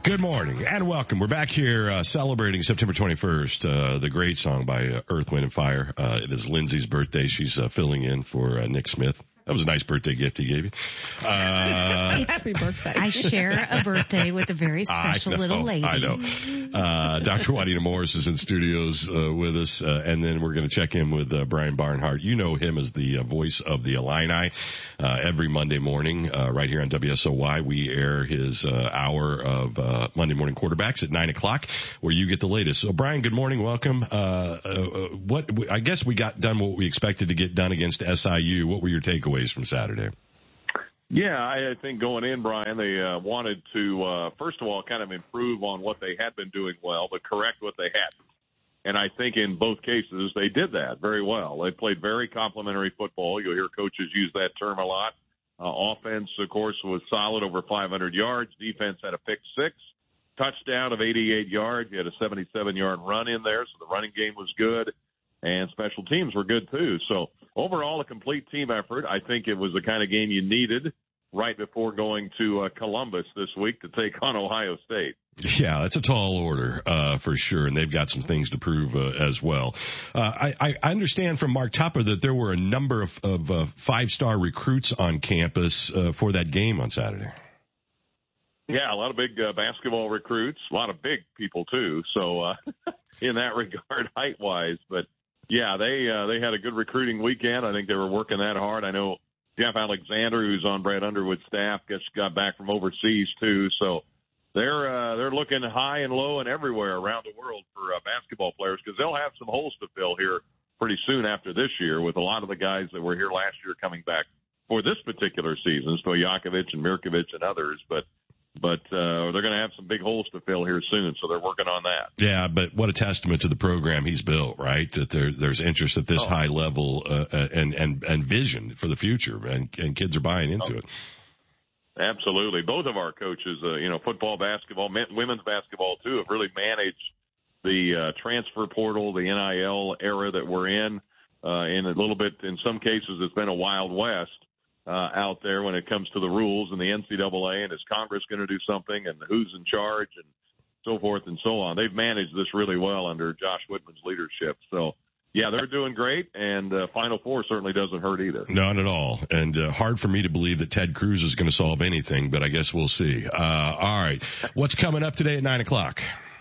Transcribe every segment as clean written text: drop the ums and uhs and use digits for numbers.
Good morning and welcome. We're back here celebrating September 21st, the great song by Earth, Wind & Fire. It is Lindsay's birthday. She's filling in for Nick Smith. That was a nice birthday gift he gave you. Happy birthday. I share a birthday with a very special little lady. I know. Dr. Juanita Morris is in studios with us, and then we're going to check in with Brian Barnhart. You know him as the voice of the Illini. Every Monday morning, right here on WSOY, we air his hour of Monday morning quarterbacks at 9 o'clock, where you get the latest. So, Brian, good morning. Welcome. I guess we got done what we expected to get done against SIU. What were your takeaways from Saturday? Yeah, I think going in, Brian, they wanted to, first of all, kind of improve on what they had been doing well, but correct what they hadn't. And I think in both cases, they did that very well. They played very complimentary football. You'll hear coaches use that term a lot. Offense, of course, was solid, over 500 yards. Defense had a pick six, touchdown of 88 yards. You had a 77-yard run in there, so the running game was good. And special teams were good, too. So overall, a complete team effort. I think it was the kind of game you needed right before going to Columbus this week to take on Ohio State. Yeah, that's a tall order for sure, and they've got some things to prove as well. I understand from Mark Tupper that there were a number of five-star recruits on campus for that game on Saturday. Yeah, a lot of big basketball recruits, a lot of big people, too. So in that regard, height-wise, but yeah, they had a good recruiting weekend. I think they were working that hard. I know Jeff Alexander, who's on Brad Underwood's staff, just got back from overseas too. So they're looking high and low and everywhere around the world for basketball players, because they'll have some holes to fill here pretty soon after this year, with a lot of the guys that were here last year coming back for this particular season, Stojakovic and Mirkovic and others, but they're going to have some big holes to fill here soon, so they're working on that. Yeah, but what a testament to the program he's built, right? That there's interest at this high level and vision for the future, and kids are buying into it. Absolutely. Both of our coaches, football, basketball, women's basketball too, have really managed the transfer portal, the NIL era that we're in a little bit. In some cases, it's been a Wild West out there when it comes to the rules and the NCAA, and is Congress going to do something, and who's in charge, and so forth and so on. They've managed this really well under Josh Whitman's leadership. So, yeah, they're doing great, and Final Four certainly doesn't hurt either. Not at all. And hard for me to believe that Ted Cruz is going to solve anything, but I guess we'll see. All right. What's coming up today at 9 o'clock?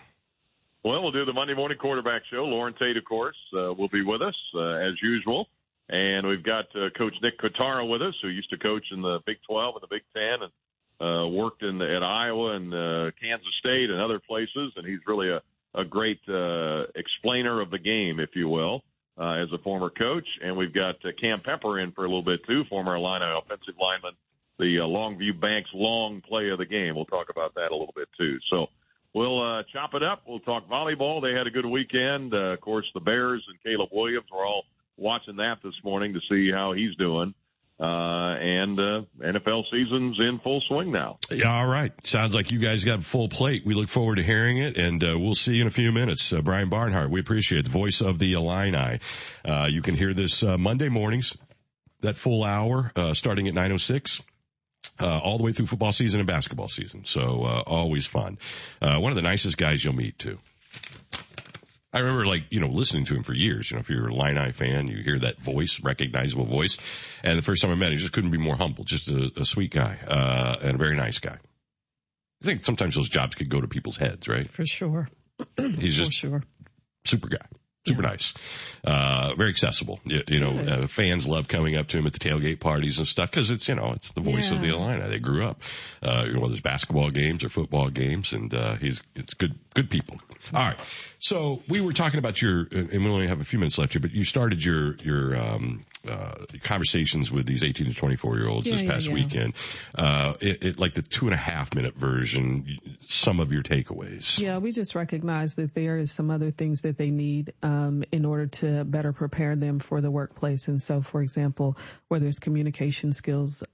Well, we'll do the Monday morning quarterback show. Lauren Tate, of course, will be with us as usual. And we've got Coach Nick Kotaro with us, who used to coach in the Big 12 and the Big 10 and worked at Iowa and Kansas State and other places. And he's really a great explainer of the game, if you will, as a former coach. And we've got Cam Pepper in for a little bit, too, former Illini offensive lineman, the Longview Banks long play of the game. We'll talk about that a little bit, too. So we'll chop it up. We'll talk volleyball. They had a good weekend. Of course, the Bears and Caleb Williams were all watching that this morning to see how he's doing. And NFL season's in full swing now. Yeah, all right. Sounds like you guys got a full plate. We look forward to hearing it, and we'll see you in a few minutes. Brian Barnhart, we appreciate it, the voice of the Illini. You can hear this Monday mornings, that full hour, starting at 9:06. All the way through football season and basketball season. So always fun. One of the nicest guys you'll meet, too. I remember, listening to him for years. If you're a Illini fan, you hear that voice, recognizable voice. And the first time I met him, he just couldn't be more humble. Just a sweet guy, and a very nice guy. I think sometimes those jobs could go to people's heads, right? For sure. He's just super guy. Super nice. Very accessible. Fans love coming up to him at the tailgate parties and stuff, because it's the voice of the Illini. They grew up, whether it's basketball games or football games, and it's good people. All right. So we were talking about and we only have a few minutes left here, but you started your conversations with these 18 to 24-year-olds this past weekend. Like the 2.5-minute version, some of your takeaways. Yeah, we just recognize that there is some other things that they need in order to better prepare them for the workplace. And so, for example, whether it's communication skills,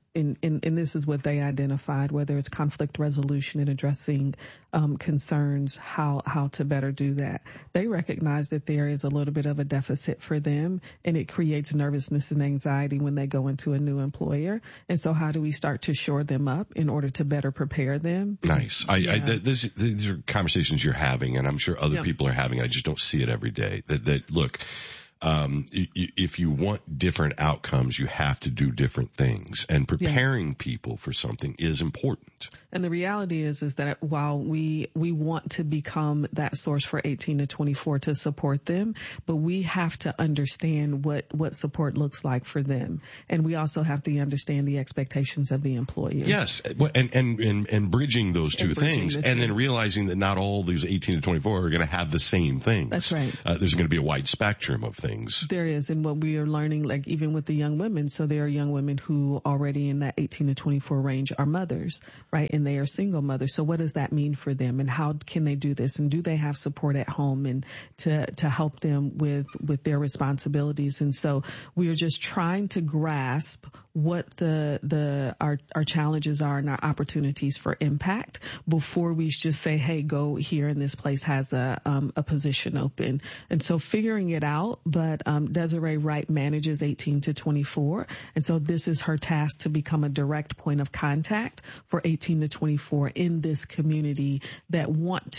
and this is what they identified, whether it's conflict resolution and addressing concerns, how to better do that. They recognize that there is a little bit of a deficit for them, and it creates nervousness and anxiety when they go into a new employer. And so how do we start to shore them up in order to better prepare them? Nice. These are conversations you're having, and I'm sure other people are having. I just don't see it every day. That look, if you want different outcomes, you have to do different things, and preparing people for something is important. And the reality is that while we want to become that source for 18 to 24 to support them, but we have to understand what support looks like for them. And we also have to understand the expectations of the employers. Yes. And bridging those two things, and then realizing that not all these 18 to 24 are going to have the same things. That's right. There's going to be a wide spectrum of things. There is. And what we are learning, like even with the young women, so there are young women who already in that 18 to 24 range are mothers, right? And they are single mothers. So what does that mean for them, and how can they do this? And do they have support at home and to help them with their responsibilities? And so we are just trying to grasp what our challenges are and our opportunities for impact before we just say, hey, go here and this place has a position open. And so figuring it out, but Desiree Wright manages 18 to 24. And so this is her task, to become a direct point of contact for 18 to 24 in this community that want